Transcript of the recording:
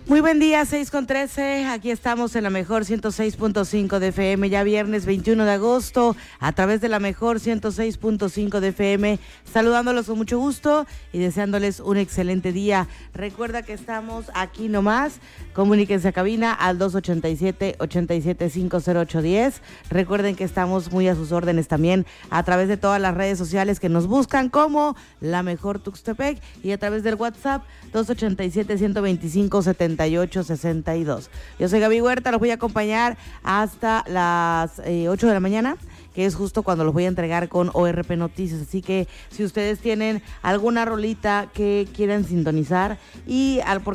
Muy buen día, 6:13, aquí estamos en la mejor 106.5 de FM, ya viernes 21 de agosto, a través de la mejor 106.5 de FM, saludándolos con mucho gusto y deseándoles un excelente día. Recuerda que estamos aquí nomás, comuníquense a cabina al 287-8750810. Recuerden que estamos muy a sus órdenes también a través de todas las redes sociales que nos buscan como La Mejor Tuxtepec y a través del WhatsApp 287-125-7862. Yo soy Gaby Huerta, los voy a acompañar hasta las 8 de la mañana, que es justo cuando los voy a entregar con ORP Noticias. Así que si ustedes tienen alguna rolita que quieran sintonizar y porque